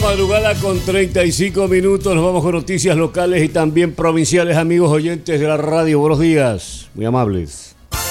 madrugada con 35 minutos. Nos vamos con noticias locales y también provinciales, amigos oyentes de la radio. Buenos días, muy amables.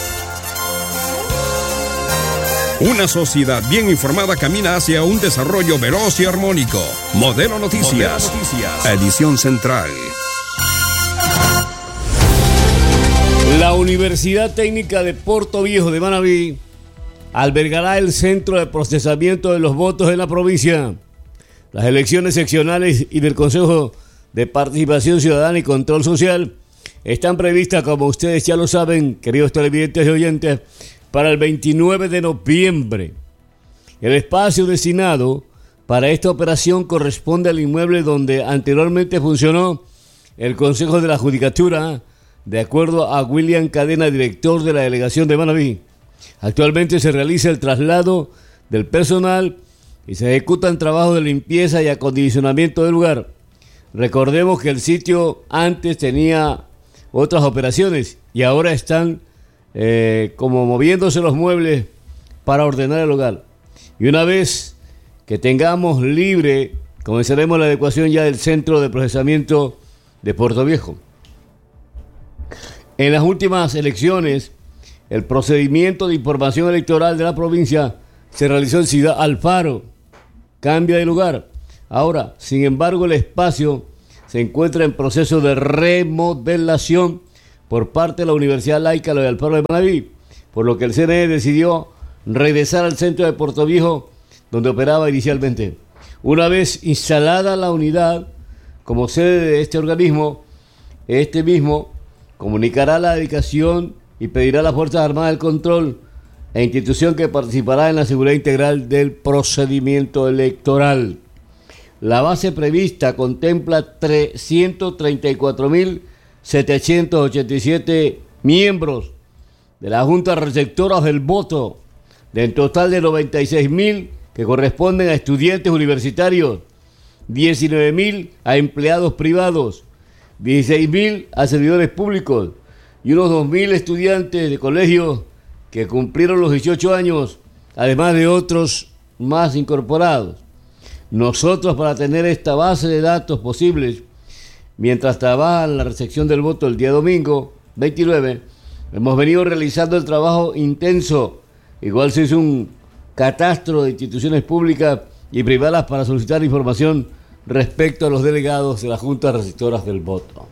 Una sociedad bien informada camina hacia un desarrollo veloz y armónico. Modelo Noticias. Edición central. La Universidad Técnica de Portoviejo de Manabí albergará el centro de procesamiento de los votos en la provincia. Las elecciones seccionales y del Consejo de Participación Ciudadana y Control Social están previstas, como ustedes ya lo saben, queridos televidentes y oyentes, para el 29 de noviembre. El espacio destinado para esta operación corresponde al inmueble donde anteriormente funcionó el Consejo de la Judicatura, de acuerdo a William Cadena, director de la delegación de Manabí. Actualmente se realiza el traslado del personal y se ejecutan trabajos de limpieza y acondicionamiento del lugar. Recordemos que el sitio antes tenía otras operaciones y ahora están como moviéndose los muebles para ordenar el lugar. Y una vez que tengamos libre, comenzaremos la adecuación ya del centro de procesamiento de Portoviejo. En las últimas elecciones, el procedimiento de información electoral de la provincia se realizó en Ciudad Alfaro. Cambia de lugar. Ahora, sin embargo, el espacio se encuentra en proceso de remodelación por parte de la Universidad Laica de Alfaro de Manabí, por lo que el CNE decidió regresar al centro de Portoviejo, donde operaba inicialmente. Una vez instalada la unidad como sede de este organismo, este mismo comunicará la dedicación y pedirá a las Fuerzas Armadas el control e institución que participará en la seguridad integral del procedimiento electoral. La base prevista contempla 334.787 miembros de la Junta Receptora del Voto, del total de 96.000 que corresponden a estudiantes universitarios, 19.000 a empleados privados, 16.000 a servidores públicos y unos 2.000 estudiantes de colegios que cumplieron los 18 años, además de otros más incorporados. Nosotros, para tener esta base de datos posibles, mientras trabaja la recepción del voto el día domingo 29, hemos venido realizando el trabajo intenso. Igual se hizo un catastro de instituciones públicas y privadas para solicitar información respecto a los delegados de las juntas receptoras del voto.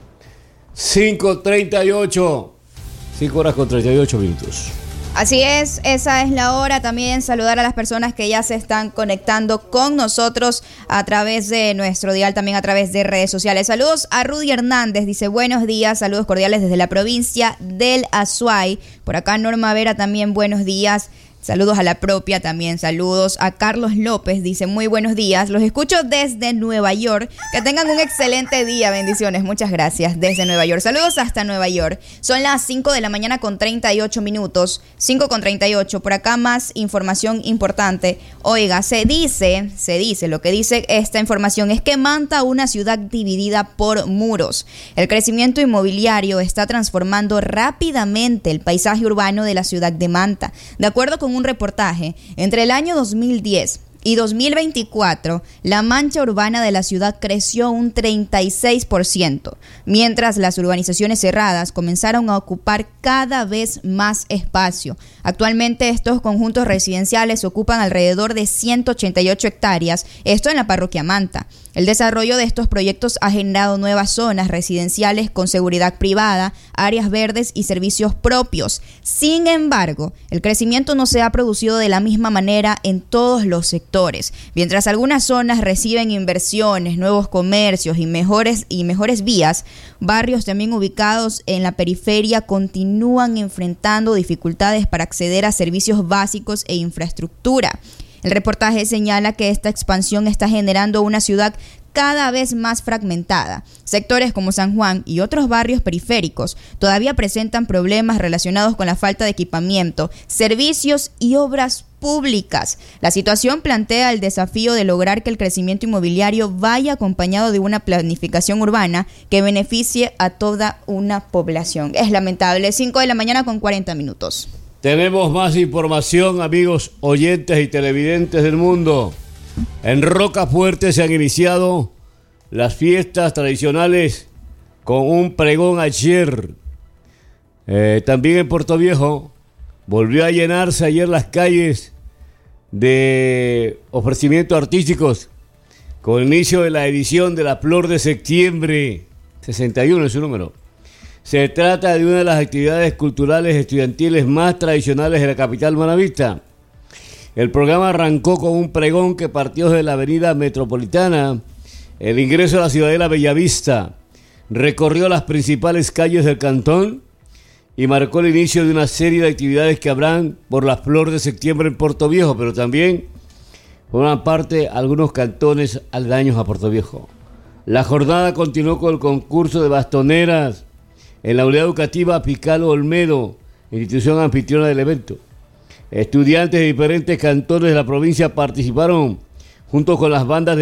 5:38, 5 horas con 38 minutos. Así es, esa es la hora. También saludar a las personas que ya se están conectando con nosotros a través de nuestro dial, también a través de redes sociales. Saludos a Rudy Hernández, dice buenos días, saludos cordiales desde la provincia del Azuay. Por acá Norma Vera también buenos días. Saludos a la propia también, saludos a Carlos López, dice muy buenos días, los escucho desde Nueva York, que tengan un excelente día, bendiciones, muchas gracias, desde Nueva York, saludos hasta Nueva York, son las 5 de la mañana con 38 minutos, 5:38, por acá más información importante. Oiga, se dice, lo que dice esta información es que Manta, una ciudad dividida por muros. El crecimiento inmobiliario está transformando rápidamente el paisaje urbano de la ciudad de Manta. De acuerdo con un reportaje, entre el año 2010 y 2024, la mancha urbana de la ciudad creció un 36%, mientras las urbanizaciones cerradas comenzaron a ocupar cada vez más espacio. Actualmente estos conjuntos residenciales ocupan alrededor de 188 hectáreas, esto en la parroquia Manta. El desarrollo de estos proyectos ha generado nuevas zonas residenciales con seguridad privada, áreas verdes y servicios propios. Sin embargo, el crecimiento no se ha producido de la misma manera en todos los sectores. Mientras algunas zonas reciben inversiones, nuevos comercios y mejores vías, barrios también ubicados en la periferia continúan enfrentando dificultades para acceder a servicios básicos e infraestructura. El reportaje señala que esta expansión está generando una ciudad cada vez más fragmentada. Sectores como San Juan y otros barrios periféricos todavía presentan problemas relacionados con la falta de equipamiento, servicios y obras públicas. La situación plantea el desafío de lograr que el crecimiento inmobiliario vaya acompañado de una planificación urbana que beneficie a toda una población. Es lamentable. 5 de la mañana con 40 minutos. Tenemos más información, amigos oyentes y televidentes del mundo. En Rocafuerte se han iniciado las fiestas tradicionales con un pregón ayer. También en Puerto Viejo volvió a llenarse ayer las calles de ofrecimientos artísticos con el inicio de la edición de la Flor de Septiembre, 61 es su número. Se trata de una de las actividades culturales estudiantiles más tradicionales de la capital manabista. El programa arrancó con un pregón que partió de la avenida Metropolitana, el ingreso a la Ciudadela Bellavista, recorrió las principales calles del cantón y marcó el inicio de una serie de actividades que habrán por la Flor de Septiembre en Puerto Viejo, pero también forman parte algunos cantones aledaños a Puerto Viejo. La jornada continuó con el concurso de bastoneras en la unidad educativa Picalo Olmedo, institución anfitriona del evento. Estudiantes de diferentes cantones de la provincia participaron junto con las bandas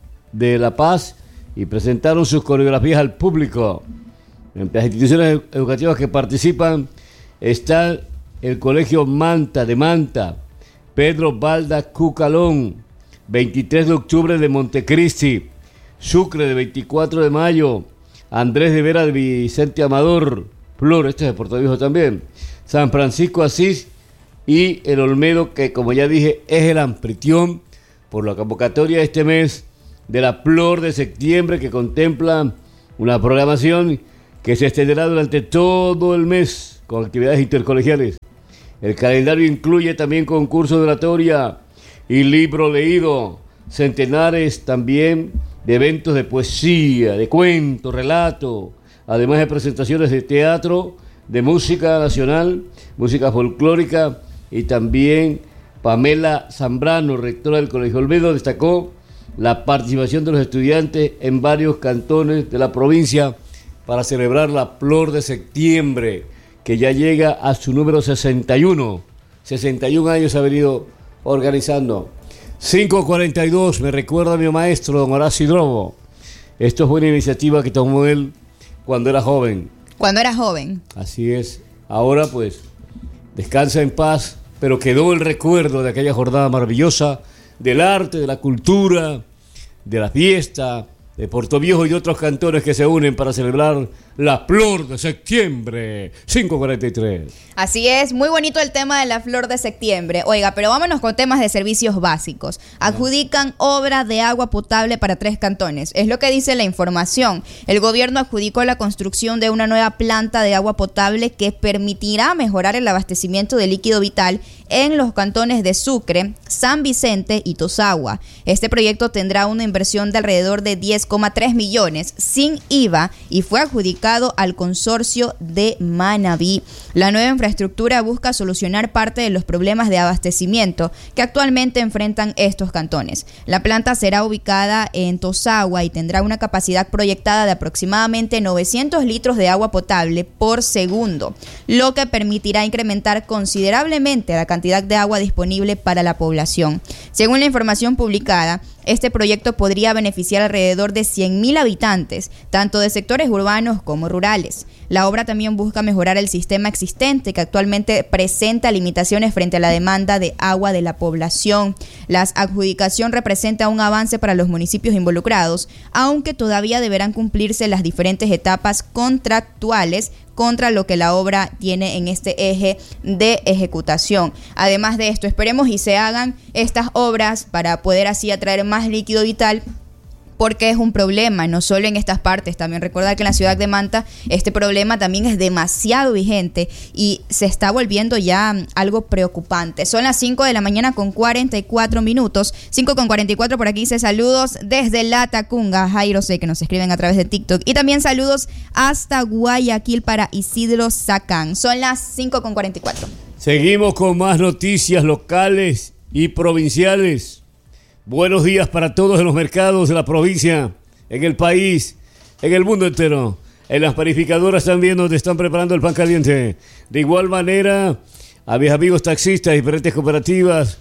de La Paz y presentaron sus coreografías al público. Entre las instituciones educativas que participan está el Colegio Manta de Manta, Pedro Balda Cucalón, 23 de octubre de Montecristi, Sucre de 24 de mayo, Andrés de Vera de Vicente Amador, Flor, este es de Puerto Viejo también, San Francisco Asís y el Olmedo, que como ya dije es el anfitrión por la convocatoria de este mes de la Flor de Septiembre, que contempla una programación que se extenderá durante todo el mes con actividades intercolegiales. El calendario incluye también concurso de oratoria y libro leído, centenares también de eventos de poesía, de cuento, relato, además de presentaciones de teatro, de música nacional, música folclórica, y también Pamela Zambrano, rectora del Colegio Olmedo, destacó la participación de los estudiantes en varios cantones de la provincia para celebrar la Flor de Septiembre, que ya llega a su número 61. 61 años ha venido organizando. 5:42, me recuerda a mi maestro, don Horacio Drobo. Esto fue una iniciativa que tomó él cuando era joven. Cuando era joven. Así es. Ahora pues descansa en paz, pero quedó el recuerdo de aquella jornada maravillosa del arte, de la cultura, de la fiesta, de Puerto Viejo y otros cantones que se unen para celebrar la Flor de Septiembre. 5:43. Así es, muy bonito el tema de la Flor de Septiembre. Oiga, pero vámonos con temas de servicios básicos. Adjudican obra de agua potable para 3 cantones. Es lo que dice la información. El gobierno adjudicó la construcción de una nueva planta de agua potable que permitirá mejorar el abastecimiento de líquido vital en los cantones de Sucre, San Vicente y Tosagua. Este proyecto tendrá una inversión de alrededor de 10,3 millones sin IVA y fue adjudicado al consorcio de Manabí. La nueva infraestructura busca solucionar parte de los problemas de abastecimiento que actualmente enfrentan estos cantones. La planta será ubicada en Tosagua y tendrá una capacidad proyectada de aproximadamente 900 litros de agua potable por segundo, lo que permitirá incrementar considerablemente la cantidad de agua disponible para la población. Según la información publicada, este proyecto podría beneficiar alrededor de 100.000 habitantes, tanto de sectores urbanos como rurales. La obra también busca mejorar el sistema existente, que actualmente presenta limitaciones frente a la demanda de agua de la población. La adjudicación representa un avance para los municipios involucrados, aunque todavía deberán cumplirse las diferentes etapas contractuales contra lo que la obra tiene en este eje de ejecutación. Además de esto, esperemos y se hagan estas obras para poder así atraer más líquido vital, porque es un problema, no solo en estas partes. También recuerda que en la ciudad de Manta este problema también es demasiado vigente y se está volviendo ya algo preocupante. Son las 5 de la mañana con 44 minutos. 5:44 por aquí dice saludos desde La Tacunga. Jairo sé que nos escriben a través de TikTok. Y también saludos hasta Guayaquil para Isidro Sacán. Son las 5:44. Seguimos con más noticias locales y provinciales. Buenos días para todos en los mercados de la provincia, en el país, en el mundo entero. En las panificadoras también, donde están preparando el pan caliente. De igual manera, a mis amigos taxistas, diferentes cooperativas,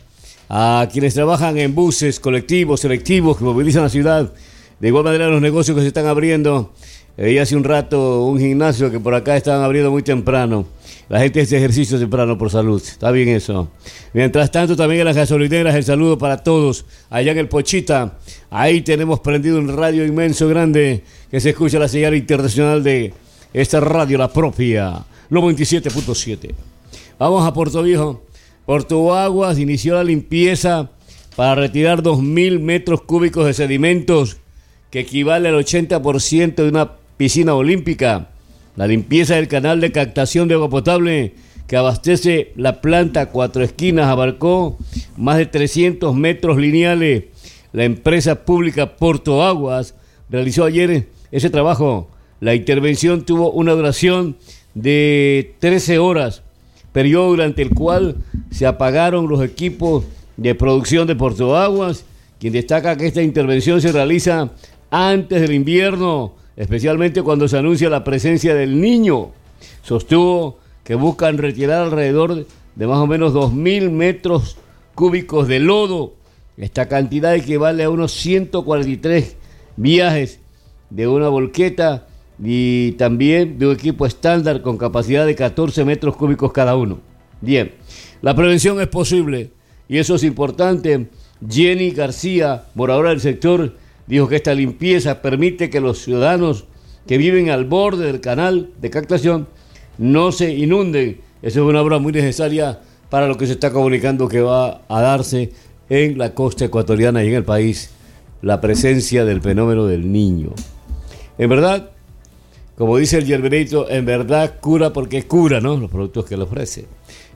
a quienes trabajan en buses, colectivos, selectivos que movilizan la ciudad. De igual manera, los negocios que se están abriendo Veía hace un rato un gimnasio que por acá estaban abriendo muy temprano. La gente hace ejercicio temprano por salud. Está bien eso. Mientras tanto, también en las gasolineras, el saludo para todos. Allá en el Pochita, ahí tenemos prendido un radio inmenso, grande, que se escucha la señal internacional de esta radio, la propia, 97.7. Vamos a Puerto Viejo. Puerto Aguas inició la limpieza para retirar 2.000 metros cúbicos de sedimentos, que equivale al 80% de una piscina olímpica. La limpieza del canal de captación de agua potable que abastece la planta Cuatro Esquinas abarcó más de 300 metros lineales. La empresa pública Puerto Aguas realizó ayer ese trabajo. La intervención tuvo una duración de 13 horas, periodo durante el cual se apagaron los equipos de producción de Puerto Aguas, quien destaca que esta intervención se realiza antes del invierno, especialmente cuando se anuncia la presencia del Niño. Sostuvo que buscan retirar alrededor de más o menos 2.000 metros cúbicos de lodo. Esta cantidad equivale a unos 143 viajes de una volqueta y también de un equipo estándar con capacidad de 14 metros cúbicos cada uno. Bien, la prevención es posible y eso es importante. Jenny García, moradora del sector, dijo que esta limpieza permite que los ciudadanos que viven al borde del canal de captación no se inunden. Esa es una obra muy necesaria para lo que se está comunicando que va a darse en la costa ecuatoriana y en el país, la presencia del fenómeno del Niño. En verdad, como dice el yerberito, en verdad cura porque cura, ¿no? Los productos que le ofrece.